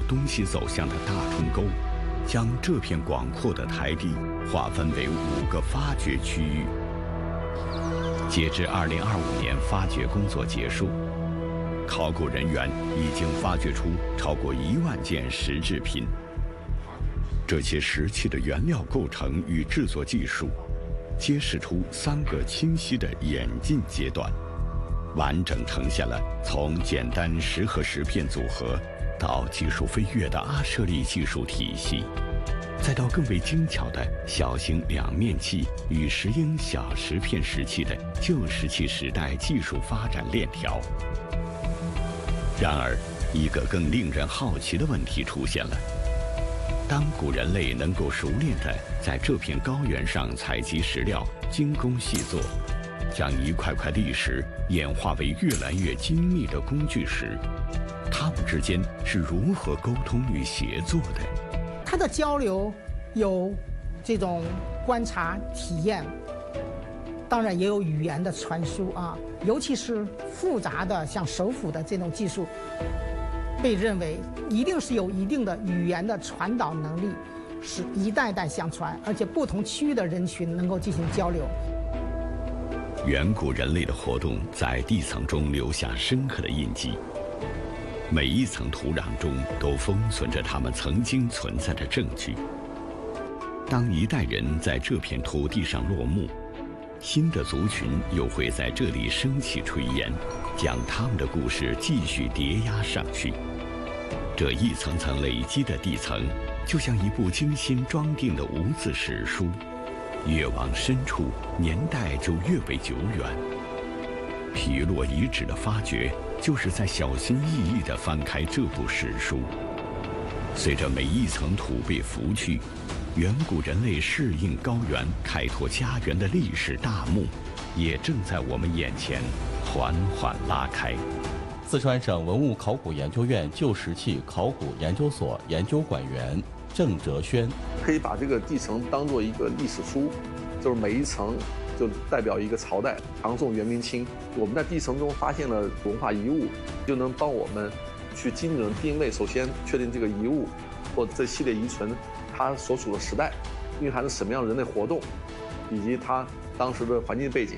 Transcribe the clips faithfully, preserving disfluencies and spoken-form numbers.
东西走向的大冲沟，将这片广阔的台地划分为五个发掘区域。截至二零二五年，发掘工作结束，考古人员已经发掘出超过一万件石制品。这些石器的原料构成与制作技术，揭示出三个清晰的演进阶段，完整呈现了从简单石和石片组合到技术飞跃的阿舍利技术体系，再到更为精巧的小型两面器与石英小石片石器的旧石器时代技术发展链条。然而，一个更令人好奇的问题出现了：当古人类能够熟练地在这片高原上采集石料，精工细作，将一块块砾石演化为越来越精密的工具时，他们之间是如何沟通与协作的？ 它的交流有这种观察体验，当然也有语言的传输啊，尤其是复杂的像手斧的这种技术，被认为一定是有一定的语言的传导能力，是一代代相传，而且不同区域的人群能够进行交流。 远古人类的活动在地层中留下深刻的印记，每一层土壤中都封存着他们曾经存在的证据。当一代人在这片土地上落幕，新的族群又会在这里升起炊烟，将他们的故事继续叠压上去。这一层层累积的地层，就像一部精心装订的无字史书，越往深处，年代就越为久远。皮洛遗址的发掘，就是在小心翼翼地翻开这部史书。随着每一层土被拂去，远古人类适应高原、开拓家园的历史大幕，也正在我们眼前缓缓拉开。 四川省文物考古研究院旧石器考古研究所研究馆员郑哲轩， 可以把这个地层当做一个历史书，就是每一层就代表一个朝代，唐宋元明清。我们在地层中发现了文化遗物，就能帮我们去精准定位。首先确定这个遗物或这系列遗存它所处的时代，蕴含着什么样的人类活动，以及它当时的环境背景。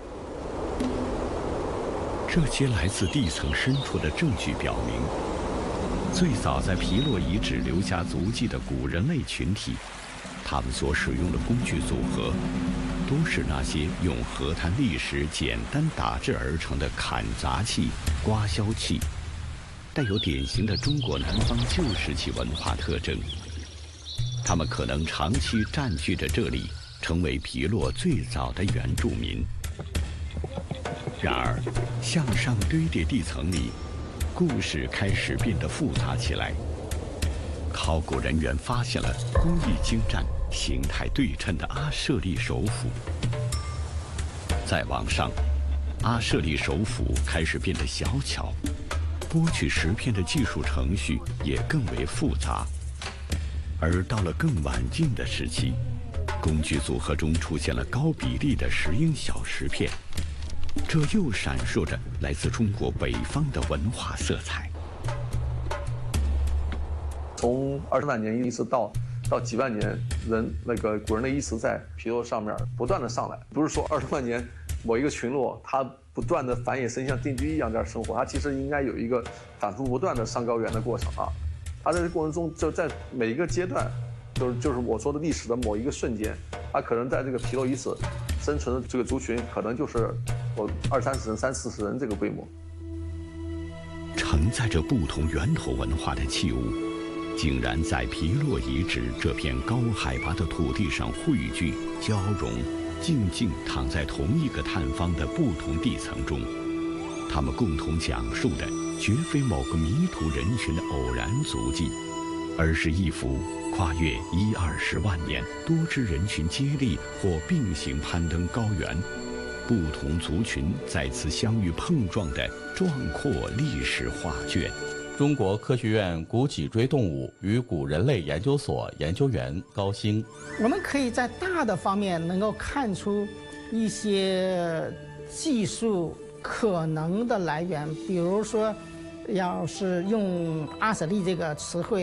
这些来自地层深处的证据表明，最早在皮洛遗址留下足迹的古人类群体，他们所使用的工具组合，都是那些用河滩砾石简单打制而成的砍砸器、刮削器，带有典型的中国南方旧石器文化特征。他们可能长期占据着这里，成为皮洛最早的原住民。然而，向上堆叠地层里，故事开始变得复杂起来。考古人员发现了工艺精湛、形态对称的阿舍利手斧。再往上，阿舍利手斧开始变得小巧，剥取石片的技术程序也更为复杂。而到了更晚近的时期，工具组合中出现了高比例的石英小石片，这又闪烁着来自中国北方的文化色彩。 从二十万年一直到到几万年，人那个古人的遗址在皮洛上面不断的上来，不是说二十万年某一个群落它不断的繁衍生息，像定居一样在这生活，它其实应该有一个反复不断的上高原的过程啊。它在这过程中就在每一个阶段，就是就是我说的历史的某一个瞬间，它可能在这个皮洛遗址生存的这个族群，可能就是我二三十人、三四十人这个规模。 承载着不同源头文化的器物，竟然在皮洛遗址这片高海拔的土地上汇聚、交融，静静躺在同一个探方的不同地层中。他们共同讲述的，绝非某个迷途人群的偶然足迹，而是一幅跨越一二十万年、多支人群接力或并行攀登高原，不同族群再次相遇碰撞的壮阔历史画卷。 中国科学院古脊椎动物与古人类研究所研究员高星， 我们可以在大的方面能够看出一些技术可能的来源，比如说，要是用阿舍利这个词汇